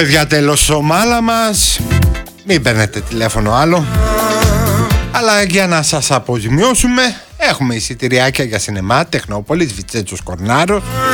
Παιδιά, τέλος ο μάλα μας. Μην παίρνετε τηλέφωνο άλλο. Αλλά για να σας αποζημιώσουμε, έχουμε εισιτηριάκια για σινεμά Τεχνόπολης, Βιτσέτσος Κορνάρος.